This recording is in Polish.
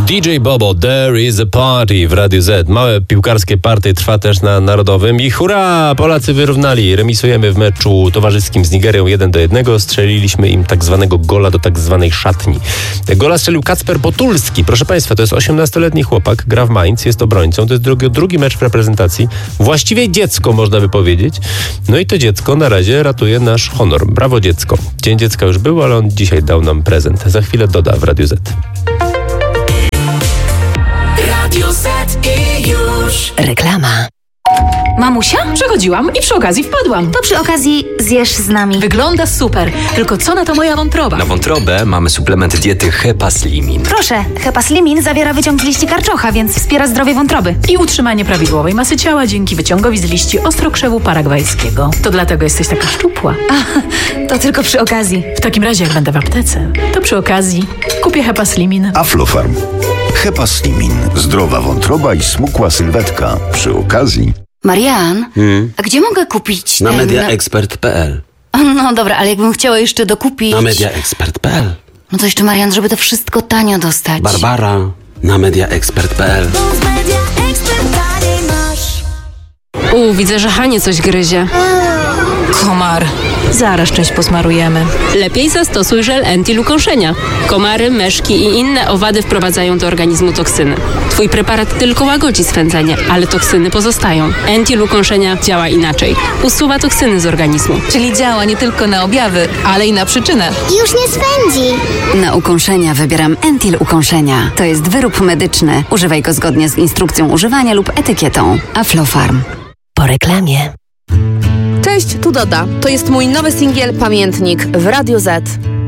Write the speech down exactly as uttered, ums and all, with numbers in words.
D J Bobo, There is a Party w Radiu Z. Małe piłkarskie party trwa też na Narodowym i hurra! Polacy wyrównali. Remisujemy w meczu towarzyskim z Nigerią jeden do jednego. Strzeliliśmy im tak zwanego gola do tak zwanej szatni. Gola strzelił Kacper Potulski. Proszę Państwa, to jest osiemnastoletni chłopak, gra w Mainz, jest obrońcą. To jest drugi, drugi mecz w reprezentacji. Właściwie dziecko, można by powiedzieć. No i to dziecko na razie ratuje nasz honor. Brawo dziecko. Dzień dziecka już był, ale on dzisiaj dał nam prezent. Za chwilę doda w Radiu Z. Radio Z i już reklama. Mamusia? Przechodziłam i przy okazji wpadłam. To przy okazji zjesz z nami. Wygląda super, tylko co na to moja wątroba? Na wątrobę mamy suplement diety Hepaslimin. Proszę, Hepaslimin zawiera wyciąg z liści karczocha, więc wspiera zdrowie wątroby. I utrzymanie prawidłowej masy ciała dzięki wyciągowi z liści ostrokrzewu paragwajskiego. To dlatego jesteś taka szczupła. A, to tylko przy okazji. W takim razie jak będę w aptece, to przy okazji kupię Hepaslimin. Aflofarm. Hepaslimin. Zdrowa wątroba i smukła sylwetka. Przy okazji. Marian, Hmm? a gdzie mogę kupić Na ten... mediaexpert kropka p l. No dobra, ale jakbym chciała jeszcze dokupić... Na mediaexpert kropka p l. No to jeszcze, Marian, żeby to wszystko tanio dostać. Barbara. Na mediaexpert kropka p l. U, widzę, że Hanie coś gryzie. Komar. Zaraz część posmarujemy. Lepiej zastosuj żel Entil ukąszenia. Komary, meszki i inne owady wprowadzają do organizmu toksyny. Twój preparat tylko łagodzi swędzenie, ale toksyny pozostają. Entil ukąszenia działa inaczej. Usuwa toksyny z organizmu. Czyli działa nie tylko na objawy, ale i na przyczynę. Już nie swędzi. Na ukąszenia wybieram Entil ukąszenia. To jest wyrób medyczny. Używaj go zgodnie z instrukcją używania lub etykietą. Aflofarm. Po reklamie. Cześć, tu Doda. To jest mój nowy singiel Pamiętnik w Radiu Z.